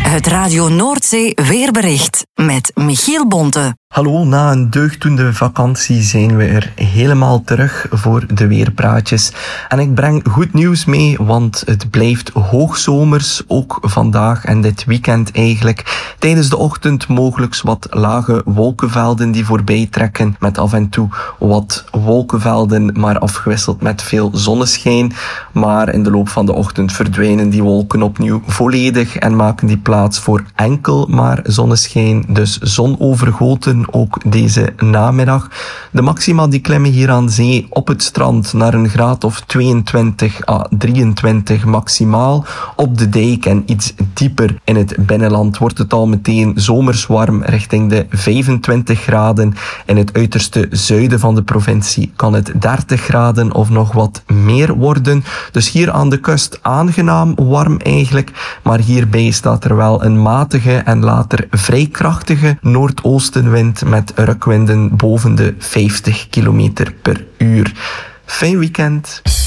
Het Radio Noordzee weerbericht met Michiel Bonte. Hallo, na een deugdoende vakantie zijn we er helemaal terug voor de weerpraatjes. En ik breng goed nieuws mee, want het blijft hoogzomers, ook vandaag en dit weekend eigenlijk. Tijdens de ochtend mogelijk wat lage wolkenvelden die voorbij trekken, met af en toe wat wolkenvelden, maar afgewisseld met veel zonneschijn. Maar in de loop van de ochtend verdwijnen die wolken opnieuw volledig en maken die plaats voor enkel maar zonneschijn. Dus zonovergoten ook deze namiddag. De maxima die klimmen hier aan zee op het strand naar een graad of 22 à 23 maximaal. Op de dijk en iets dieper in het binnenland wordt het al meteen zomers warm richting de 25 graden. In het uiterste zuiden van de provincie kan het 30 graden of nog wat meer worden. Dus hier aan de kust aangenaam warm eigenlijk. Maar hierbij staat er wel een matige en later vrij krachtige noordoostenwind met rukwinden boven de 50 km per uur. Fijn weekend.